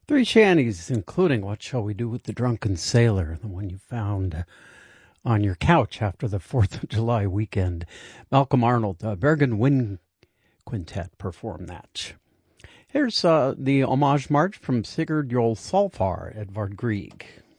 Three shanties, including What Shall We Do with the Drunken Sailor, the one you found on your couch after the 4th of July weekend. Malcolm Arnold, Bergen Wind Quintet performed that. Here's the homage march from Sigurd Jol Solfar, Edvard Grieg.